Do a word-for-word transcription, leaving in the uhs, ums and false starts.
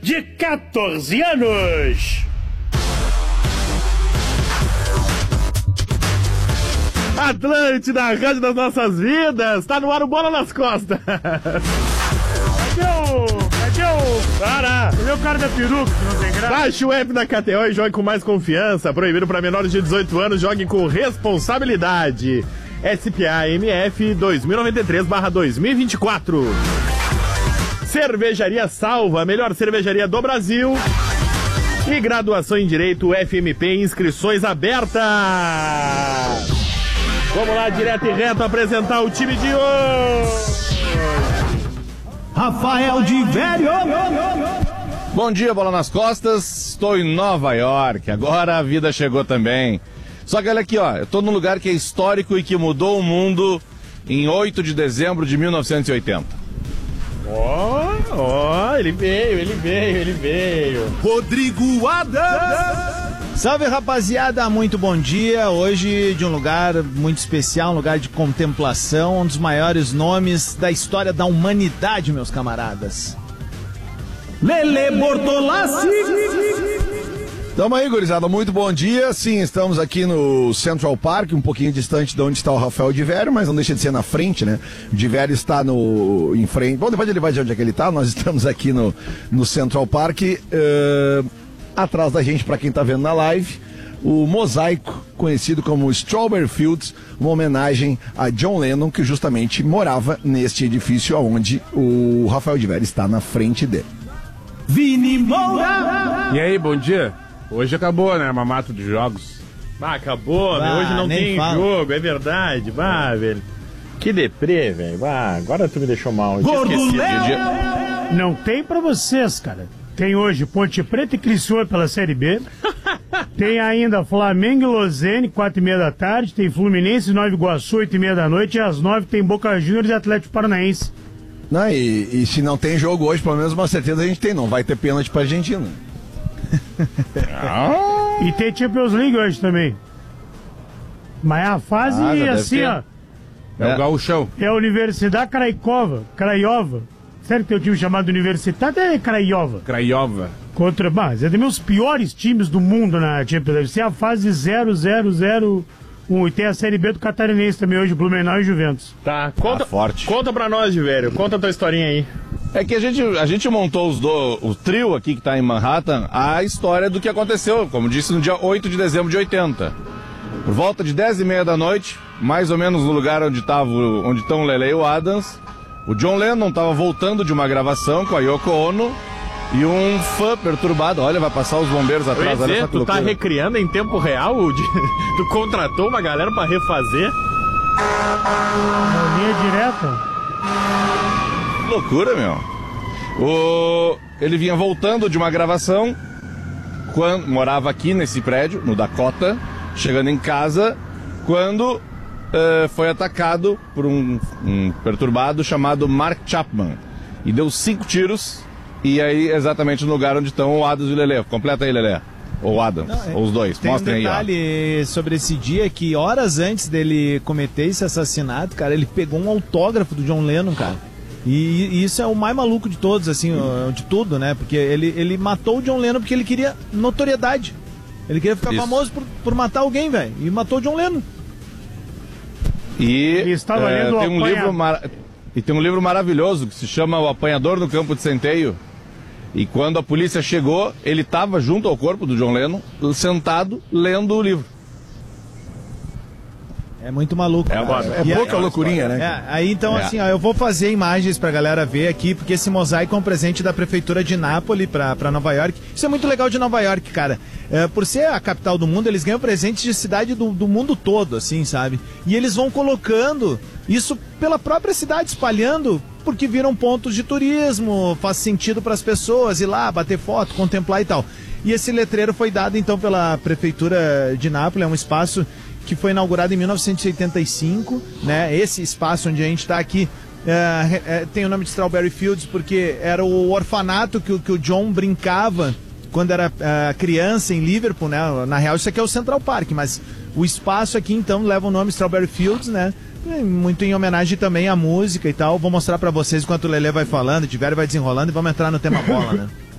De quatorze anos. Atlântida, a rádio das nossas vidas. Tá no ar o Bola nas Costas. Cadê o... Cadê o... Para. Cadê o cara da peruca que não tem graça? Baixe o app da K T O e jogue com mais confiança. Proibido para menores de dezoito anos. Jogue com responsabilidade. S P A M F dois mil e noventa e três barra dois mil e vinte e quatro. Cervejaria Salva, a melhor cervejaria do Brasil. E graduação em Direito F M P, inscrições abertas. Vamos lá, direto e reto, apresentar o time de hoje. Rafael de Vério. Bom dia, Bola nas Costas. Estou em Nova York. Agora a vida chegou também. Só que olha aqui, ó. Eu tô num lugar que é histórico e que mudou o mundo em oito de dezembro de mil novecentos e oitenta. Ó, oh, ó, oh, ele veio, ele veio, ele veio. Rodrigo Adams. Salve, rapaziada, muito bom dia. Hoje de um lugar muito especial, um lugar de contemplação, um dos maiores nomes da história da humanidade, meus camaradas. Lele Bortolassi. Tamo aí, gurizada, muito bom dia. Sim, estamos aqui no Central Park, um pouquinho distante de onde está o Rafael de Vério, mas não deixa de ser na frente, né? O de Vério está no, em frente. Bom, depois ele vai dizer onde é que ele está. Nós estamos aqui no, no Central Park. Uh, atrás da gente, para quem tá vendo na live, o mosaico conhecido como Strawberry Fields, uma homenagem a John Lennon, que justamente morava neste edifício onde o Rafael de Vério está na frente dele. Vini Moura. E aí, bom dia? Hoje acabou, né, mamato dos jogos. Ah, acabou, bah, meu, hoje não tem fala. jogo, é verdade. Bah, velho. Que deprê, velho. Bah, agora tu me deixou mal. Eu tinha Gordo esquecido. Léo. Não tem pra vocês, cara. Tem hoje Ponte Preta e Criciúma pela Série B. Tem ainda Flamengo e Lozane, quatro e meia da tarde. Tem Fluminense e Nova Iguaçu, oito e meia da noite. E às nove tem Boca Juniors e Atlético Paranaense. Não, e, e se não tem jogo hoje, pelo menos uma certeza a gente tem, não vai ter pênalti pra Argentina. E tem Champions League hoje também. Mas a fase, Ah, já deve assim, ter. ó, é É. o Gauchão. É a Universidade Kraikova, Craiova. Sério que tem um time chamado Universidade é Craiova? Craiova. Contra, mas é dos meus piores times do mundo na Champions League. Isso é a fase zero zero zero um. E tem a Série B do Catarinense também hoje, Blumenau e Juventus. Tá, conta, Ah, forte. conta pra nós, de velho. Conta a tua historinha aí. É que a gente, a gente montou os do, o trio aqui que tá em Manhattan, a história do que aconteceu, como disse, no dia oito de dezembro de oitenta. Por volta de dez e meia da noite, mais ou menos no lugar onde tava, onde estão o Lele e o Adams, o John Lennon estava voltando de uma gravação com a Yoko Ono e um fã perturbado, olha, vai passar os bombeiros Eu ia atrás, olha dizer, essa tu tá loucura. recriando em tempo real? o de- Tu contratou uma galera pra refazer? Na linha direta. Loucura, meu. O... Ele vinha voltando de uma gravação, quando morava aqui nesse prédio, no Dakota, chegando em casa, quando uh, foi atacado por um, um perturbado chamado Mark Chapman. E deu cinco tiros, e aí exatamente no lugar onde estão o Adams e o Lelê. Completa aí, Lelê. Ou o Adams, Não, é- ou os dois. Tem um Mostrem aí, ó. detalhe sobre esse dia que horas antes dele cometer esse assassinato, cara, ele pegou um autógrafo do John Lennon, cara. E, e isso é o mais maluco de todos, assim, o- de tudo, né? Porque ele, ele matou o John Lennon porque ele queria notoriedade. Ele queria ficar Isso. famoso por, por matar alguém, velho. E matou o John Lennon. E Ele estava eh, lendo o tem um apanha- livro mar... e tem um livro maravilhoso que se chama O Apanhador no Campo de Centeio. E quando a polícia chegou, ele estava junto ao corpo do John Lennon, sentado, lendo o livro. É muito maluco. É cara. uma- É E pouca aí- loucurinha, né? É, aí então, É. assim, ó, eu vou fazer imagens pra galera ver aqui, porque esse mosaico é um presente da prefeitura de Nápoles pra, pra Nova York. Isso é muito legal de Nova York, cara. É, por ser a capital do mundo, eles ganham presentes de cidade do, do mundo todo, assim, sabe? E eles vão colocando isso pela própria cidade, espalhando, porque viram pontos de turismo, faz sentido pras pessoas ir lá, bater foto, contemplar e tal. E esse letreiro foi dado, então, pela prefeitura de Nápoles, é um espaço que foi inaugurado em mil novecentos e oitenta e cinco, né? Esse espaço onde a gente está aqui é, é, tem o nome de Strawberry Fields porque era o orfanato que, o- que o John brincava quando era é, criança em Liverpool, né? Na real isso aqui é o Central Park, mas o espaço aqui então leva o nome Strawberry Fields, né? É, muito em homenagem também à música e tal. Vou mostrar pra vocês enquanto o Lelê vai falando, o Tiver vai desenrolando e vamos entrar no tema bola, né?